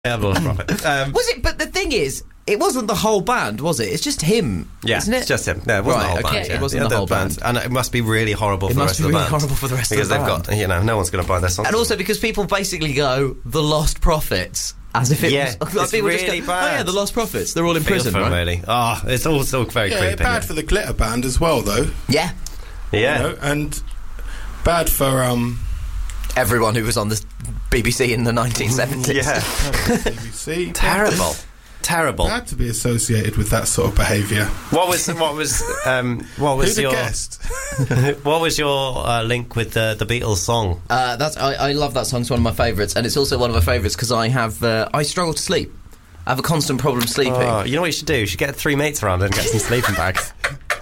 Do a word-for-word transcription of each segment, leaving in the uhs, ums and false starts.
Yeah, lost profit. Um, was it? But the thing is, it wasn't the whole band, was it? It's just him, yeah, isn't it? It's just him. No, it wasn't right, the whole okay. band. Yeah. It wasn't the, the whole band. band. And it must be really horrible it for the must rest be of the really band. horrible for the rest because of the they've band. got, you know, no one's going to buy their songs. And also because people basically go, the Lost Prophets, as if it yeah, was... it's people really just go, bad. Oh yeah, the Lost Prophets, they're all in Feel prison, for right? them, really. Oh, it's all still very yeah, creepy. bad for the Glitter Band as well, though. Yeah. Yeah. You know, and bad for... um. everyone who was on the B B C in the nineteen seventies. Yeah. B B C. Terrible. Terrible. Bad to be associated with that sort of behaviour. What was what was um, what was Who'd your have guessed? what was your uh, link with the the Beatles song? Uh, that's I, I love that song. It's one of my favourites, and it's also one of my favourites because I have uh, I struggle to sleep. I have a constant problem sleeping. Oh, you know what you should do? You should get three mates around and get some sleeping bags.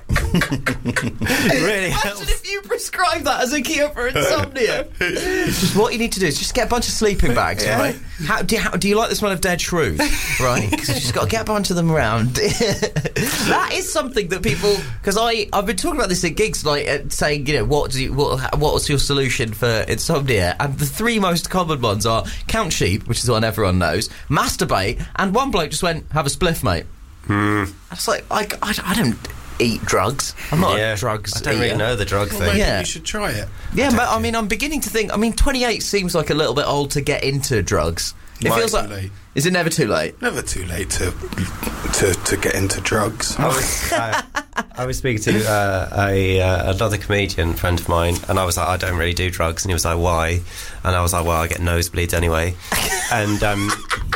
It really helps. Imagine if you prescribe that as a cure for insomnia. Just what you need to do is just get a bunch of sleeping bags, Yeah. right? How do, you, how do you like the smell of dead shrews? Right? Because you just got to get a bunch of them around. That is something that people... Because I've been talking about this at gigs, like uh, saying, you know, what do you, what, what's your solution for insomnia? And the three most common ones are count sheep, which is the one everyone knows, masturbate, and one bloke just went, have a spliff, mate. Hmm. I was like, I, I, I don't... eat drugs. I'm not yeah. a drugs I don't eater. really know the drug Well, thing. maybe Yeah. you should try it. Yeah, but I mean, I'm beginning to think. I mean, twenty-eight seems like a little bit old to get into drugs. It Might feels too like. late. Is it never too late? Never too late to to to get into drugs. I was, uh, I was speaking to uh, a uh, another comedian friend of mine, and I was like, I don't really do drugs, and he was like, why? And I was like, well, I get nosebleeds anyway. And um,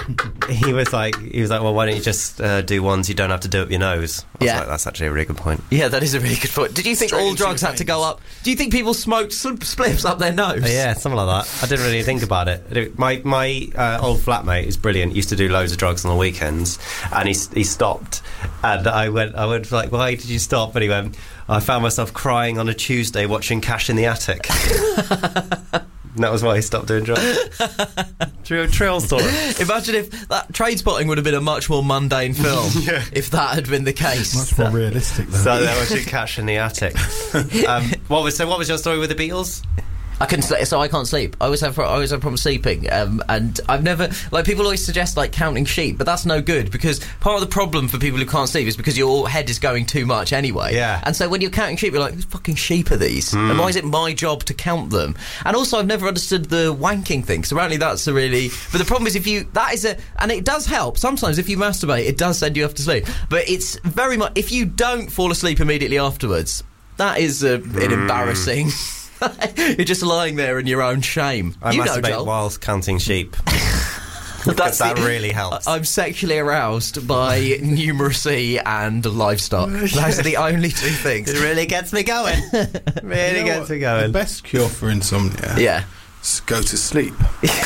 he was like, he was like, well, why don't you just uh, do ones you don't have to do up your nose? I was Yeah. like, that's actually a really good point. Yeah, that is a really good point. Did you think Straight all into drugs your had to veins. go up? Do you think people smoked sl- spliffs up their nose? Uh, yeah, something like that. I didn't really think about it. My my uh, old flatmate is brilliant. Used to do loads of drugs on the weekends, and he he stopped. And I went, I went like, why did you stop? And he went, I found myself crying on a Tuesday watching Cash in the Attic. And that was why he stopped doing drugs. True, true story. Imagine if that Train Spotting would have been a much more mundane film Yeah. if that had been the case. Much more realistic, though. So they were watching Cash in the Attic. Um, what was so? What was your story with the Beatles? I couldn't sleep, so I can't sleep. I always have I always have problem sleeping, um, and I've never like people always suggest like counting sheep, but that's no good because part of the problem for people who can't sleep is because your head is going too much anyway. Yeah. And so when you're counting sheep, you're like, whose fucking sheep are these? And why is it my job to count them? And also, I've never understood the wanking thing. So apparently, that's a really. But the problem is if you that is a and it does help sometimes if you masturbate, it does send you off to sleep. But it's very much if you don't fall asleep immediately afterwards, that is a, an embarrassing. You're just lying there in your own shame. I you know, masturbate Joel. whilst counting sheep. That's that the- really helps. I- I'm sexually aroused by numeracy and livestock. Those are the only two things. It really gets me going. Really You know gets what? me going. The best cure for insomnia Yeah. is go to sleep.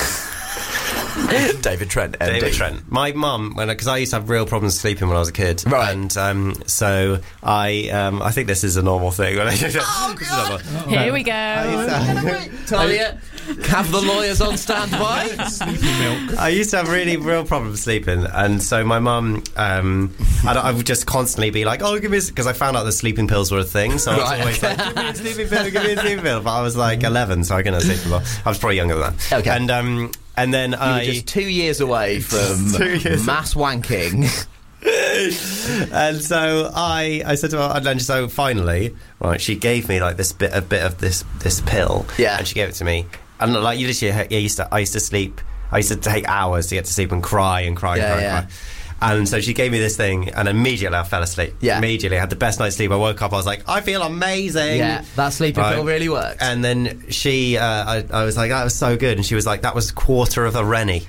David Trent, M D. David Trent. My mum, when because I used to have real problems sleeping when I was a kid, Right. And um, so I, um, I think this is a normal thing. Oh, God. Here we go. Talia, have the lawyers on standby. Sleepy milk. I used to have really real problems sleeping, and so my mum, um, I, I would just constantly be like, "Oh, give me," because I found out that sleeping pills were a thing. So I was Right, always okay. like, "Give me a sleeping pill, give me a sleeping pill." But I was like eleven, so I couldn't have sleeping pill. I was probably younger than that. Okay. And um, and then You I were just two years away from Two years. mass wanking. and so I, I said to her, and then so finally, right, she gave me like this bit, a bit of this, this pill, Yeah. and she gave it to me, and like you literally, I used to, I used to sleep, I used to take hours to get to sleep and cry and cry and Yeah, cry yeah. and cry. And so she gave me this thing, and immediately I fell asleep. Yeah. Immediately, I had the best night's sleep. I woke up, I was like, I feel amazing. Yeah, that sleeping Right. pill really works. And then she, uh, I, I was like, that was so good. And she was like, that was a quarter of a Rennie.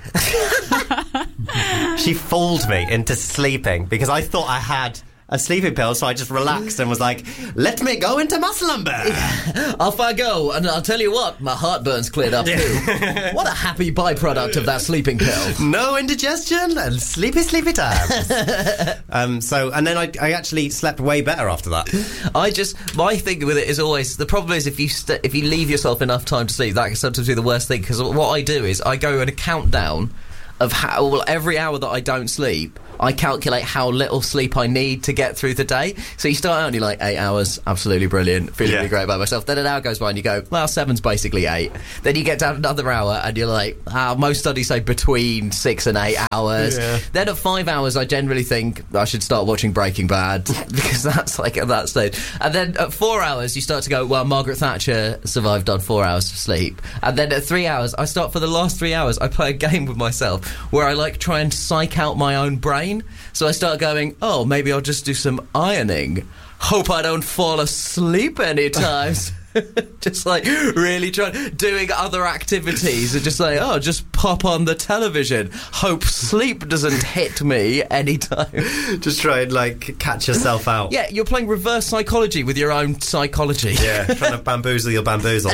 She fooled me into sleeping because I thought I had a sleeping pill, so I just relaxed and was like, let me go into my slumber. Off I go, and I'll tell you what, my heartburn's cleared up too. What a happy byproduct of that sleeping pill. No indigestion and sleepy, sleepy times. um, so, and then I, I actually slept way better after that. I just my thing with it is always the problem is if you st- if you leave yourself enough time to sleep, that can sometimes be the worst thing because what I do is I go in a countdown of how well, every hour that I don't sleep, I calculate how little sleep I need to get through the day. So you start out and you're like, eight hours, absolutely brilliant, feeling Yeah. really great about myself. Then an hour goes by and you go, well, seven's basically eight. Then you get down another hour and you're like, ah, most studies say between six and eight hours. Yeah. Then at five hours, I generally think I should start watching Breaking Bad because that's like at that stage. And then at four hours, you start to go, well, Margaret Thatcher survived on four hours of sleep. And then at three hours, I start for the last three hours, I play a game with myself where I like try and psych out my own brain. So I start going, oh, maybe I'll just do some ironing. Hope I don't fall asleep anytime. Just like really trying doing other activities and just like, oh, just pop on the television. Hope sleep doesn't hit me anytime. Just try and like catch yourself out. Yeah, you're playing reverse psychology with your own psychology. Yeah, trying to bamboozle your bamboozle.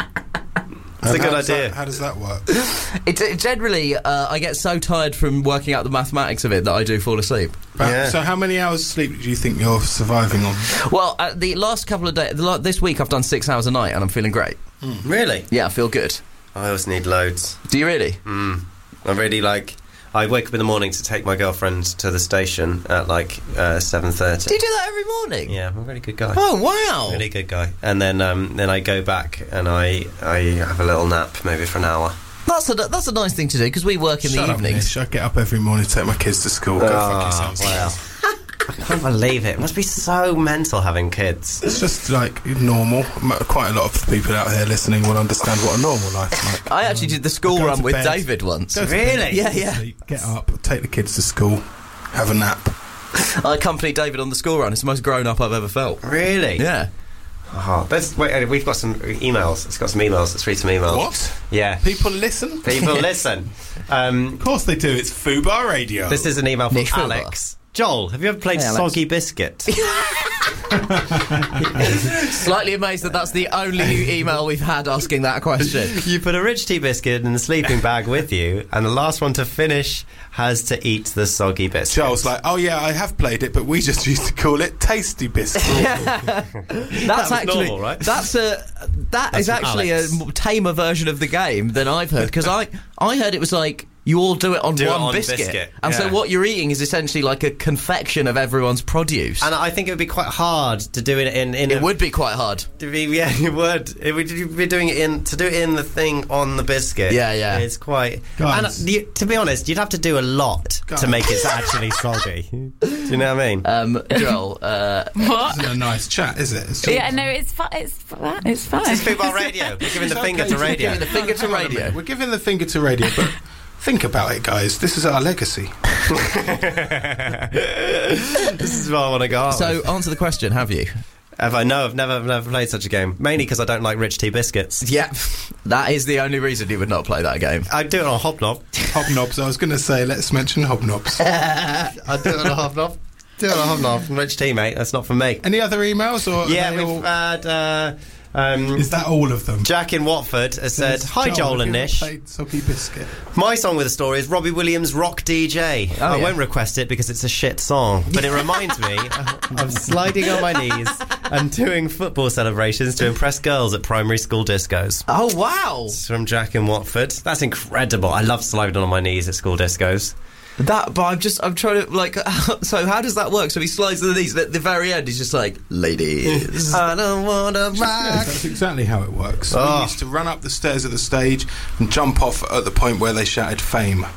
It's a And good how does idea. That, how does that work? It, it generally, uh, I get so tired from working out the mathematics of it that I do fall asleep. But- Yeah. So how many hours sleep do you think you're surviving on? Well, uh, the last couple of days, the la- this week I've done six hours a night and I'm feeling great. Really? Yeah, I feel good. I always need loads. Do you really? Mm. I really like. I wake up in the morning to take my girlfriend to the station at like uh, seven thirty. Do you do that every morning? Yeah, I'm a really good guy. Oh, wow. Really good guy. And then um, then I go back and I I have a little nap, maybe for an hour. That's a, that's a nice thing to do because we work in Shut the up, evenings. Nish. I get up every morning to take my kids to school. Go fuck yourselves. wow. I can't believe it. It must be so mental having kids. It's just like normal. M- Quite a lot of people out here listening will understand what a normal life's like. I actually did the school Go run to with bed. David once. Go to Really? bed, Yeah, yeah. sleep, Get up, take the kids to school, have a nap. I accompanied David on the school run. It's the most grown up I've ever felt. Really? Yeah. Oh, let's, wait, we've got some emails. It's got some emails. Let's read some emails. What? Yeah. People listen? People listen. Um, Of course they do. It's Fubar Radio. this is an email from Nish Fubar. Alex. Joel, have you ever played Hey, Alex. Soggy Biscuit? Slightly amazed that that's the only email we've had asking that question. You put a rich tea biscuit in a sleeping bag with you, and the last one to finish has to eat the soggy biscuit. Joel's like, oh yeah, I have played it, but we just used to call it Tasty Biscuit. That's was actually normal, right? that's a that is from actually Alex. a m- tamer version of the game than I've heard because I I heard it was like you all do it on Do it one on biscuit, biscuit, and so yeah. what you're eating is essentially like a confection of everyone's produce. And I think it would be quite hard to do it in. in it a, would be quite hard. To be, yeah, it would. It would you'd be doing it in to do it in the thing on the biscuit. Yeah, yeah. It's quite. Guys. And you, to be honest, you'd have to do a lot Guys. to make it actually soggy. Do you know what I mean? Um, Joel, uh, What? Isn't a nice chat, is it? It's just- Yeah, no, it's fine. It's fine. It's fine. This is Football Radio. We're giving the It's finger okay to radio. giving the finger to Hang on a radio. minute. We're giving the finger to radio, but think about it, guys. This is our legacy. This is what I want to go on. so answer the question. Have you? Have I? No, I've never, I've never played such a game. Mainly because I don't like rich tea biscuits. Yeah, that is the only reason you would not play that game. I do it on Hobnob. Hobnobs. I was going to say, let's mention Hobnobs. I do it on Hobnob. Do it on Hobnob. Rich tea, mate. That's not for me. Any other emails? Or are Yeah, they we've all- had. Uh, um, Is that all of them? Jack in Watford has said, Says, "Hi, Joel have and you ever Nish. played Soggy Biscuit? My song with a story is Robbie Williams' Rock D J. Oh, I yeah. won't request it because it's a shit song, but it reminds me of sliding on my knees and doing football celebrations to impress girls at primary school discos." Oh wow! It's from Jack in Watford. That's incredible. I love sliding on my knees at school discos. That, but I'm just, I'm trying to, like, so how does that work? So he slides to the knees, and at the very end, he's just like, ladies. I don't want to Yes, rock. that's exactly how it works. Oh. We used to run up the stairs of the stage and jump off at the point where they shouted fame.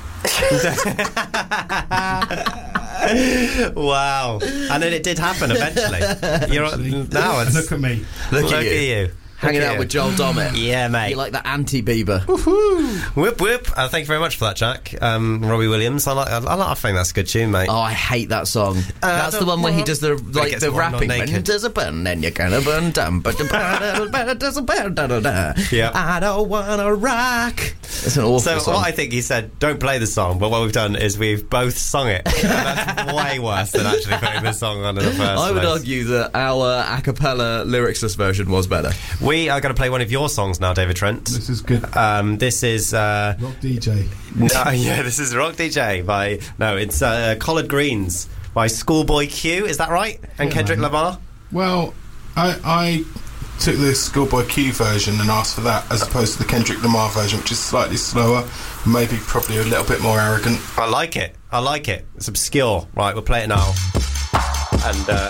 Wow. And then it did happen eventually. You're now it's Look at me. Look, look at you. you. Hanging Look at out you. with Joel Dommett. Yeah, mate. You're like the anti-Bieber. Whoop whoop. Uh, thank you very much for that, Jack. Um, Robbie Williams. I like. I, like, I think that's a good tune, mate. Oh, I hate that song. That's the one where he does the like gets the one not rapping. naked. When there's a burn and you're gonna burn down, but there's a burn. Yeah. I don't wanna rock. It's an awful So song. what I think he said, don't play the song, but what we've done is we've both sung it. And that's way worse than actually putting the song on in the first I would place. argue that our a cappella lyricsless version was better. We are going to play one of your songs now, David Trent. This is good. Um, this is uh, Rock D J. no, yeah, this is Rock D J by no, it's uh, Collard Greens by Schoolboy Q. Is that right? And Yeah, Kendrick man. Lamar. Well, I, I took the Schoolboy Q version and asked for that as opposed to the Kendrick Lamar version, which is slightly slower, maybe probably a little bit more arrogant. I like it. I like it. It's obscure. Right, we'll play it now. And uh,